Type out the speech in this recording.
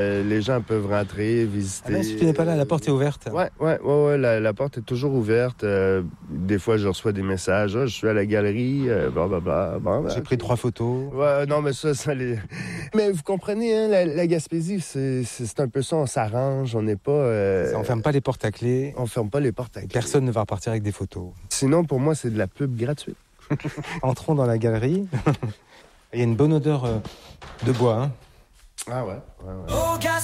Les gens peuvent rentrer, visiter. Même si tu n'es pas là, la porte est ouverte. Ouais, la porte est toujours ouverte. Des fois, je reçois des messages. Je suis à la galerie, blablabla. J'ai pris 3 photos. Ouais, non, mais ça les... Mais vous comprenez, hein, la Gaspésie, c'est un peu ça. On s'arrange, on n'est pas... On ferme pas les portes à clé. On ferme pas les portes à clé. Personne ne va repartir avec des photos. Sinon, pour moi, c'est de la pub gratuite. Entrons dans la galerie. Il y a une bonne odeur de bois. Ah ouais.